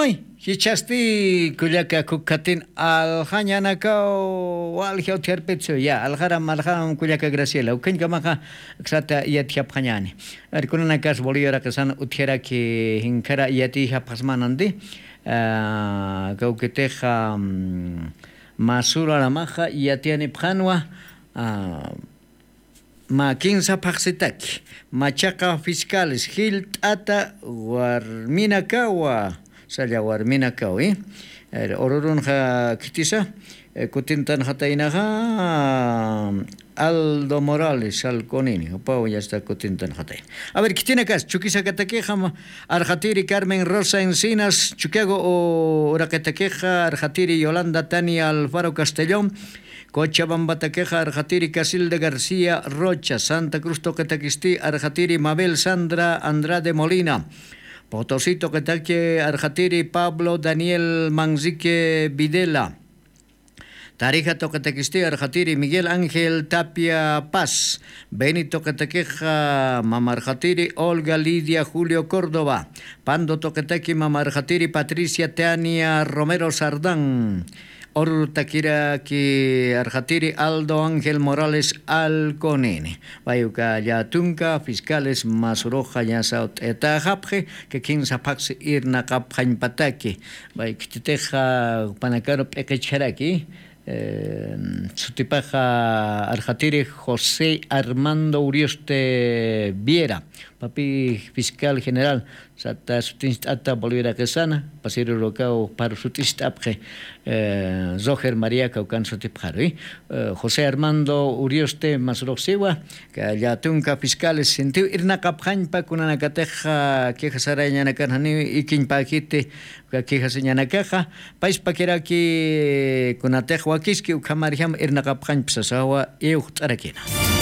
May hichasti kullaka kukatin aljanyanakao walhiau tierpetso ya aljaram kullaka Graciela uken kamaka xata yatya phanyani arkunanakas boliyara kasan utjera ki hinkara yati hapasmanandi kauketeja masura la maja yatiani phanwa ma 15 paxitaki machaqa fiscales gil tata warminakawa Salla warminakawi ororun ha kitisa kutintan hatainaha Aldo Morales Alconini pau ya está kutintan hatay a ver kitinakas chukisakatakeja Arjatiri Carmen Rosa Encinas chukiago o rakatakeja Arjatiri Yolanda Tania Alfaro Castellón Cochabamba taqueja Arjatiri Casilde García Rocha Santa Cruz Toquetaquisti Arjatiri Mabel Sandra Andrade Molina Potosito Quetaque Arjatiri Pablo Daniel Manzique Videla Tarija Toquetaquisti Arjatiri Miguel Ángel Tapia Paz Benito Quetaqueja Mamarjatiri Olga Lidia Julio Córdoba Pando Toquetaqui Mamarjatiri Patricia Teania Romero Sardán Ortakira ki Arjatiri Aldo Ángel Morales Alconini. Bayuka ya tunka fiscales masuroja ya saut eta hapje que quien sapax irna kapjain pataki. Bay kititeja panakaro pekecharaki. Sutipaja Arjatiri José Armando Urioste Viera, papi fiscal general, sata sutinstata Bolivia Quesana, pasiro locao para sutistapje, Zoher María Caucan Sutipjari, José Armando Urioste Masroxiwa, que ya tunca fiscales sentiu irna kapjain pa kunanacateja que jasaraña nacanani y quinpaquite que jaseñanacaja, pais paqueraki kunateja Wakiski ukamariam irna kapjain psasawa euchtarakina.